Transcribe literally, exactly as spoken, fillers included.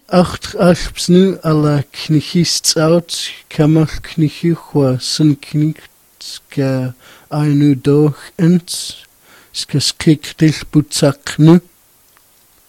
acht alpsnu alla knichist out kamal knichua sun knicht ska ainu doch ent ska skik til butzaknu